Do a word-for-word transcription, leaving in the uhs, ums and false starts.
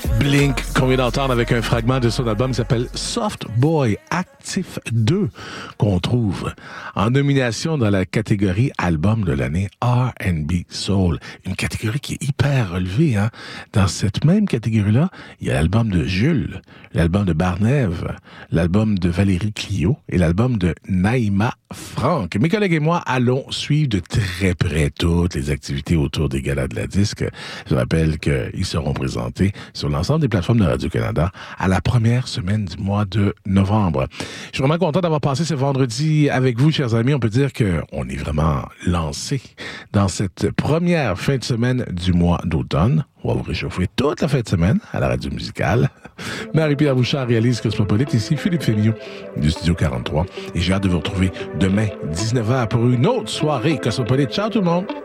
Blink, qu'on vient d'entendre avec un fragment de son album qui s'appelle Soft Boy Actif deux, qu'on trouve en nomination dans la catégorie Album de l'année R and B Soul. Une catégorie qui est hyper relevée, hein. Dans cette même catégorie-là, il y a l'album de Jules, l'album de Barnève, l'album de Valérie Clio et l'album de Naïma Franck. Mes collègues et moi allons suivre de très près toutes les activités autour des galas de la disque. Je rappelle qu'ils seront présentés sur l'ensemble des plateformes de Radio-Canada à la première semaine du mois de novembre. Je suis vraiment content d'avoir passé ce vendredi avec vous, chers amis. On peut dire qu'on est vraiment lancé dans cette première fin de semaine du mois d'automne. On va vous réchauffer toute la fin de semaine à la radio musicale. Marie-Pierre Bouchard réalise Cosmopolite. Ici Philippe Fémillon du Studio quarante-trois. Et j'ai hâte de vous retrouver demain, dix-neuf heures, pour une autre soirée Cosmopolite. Ciao tout le monde!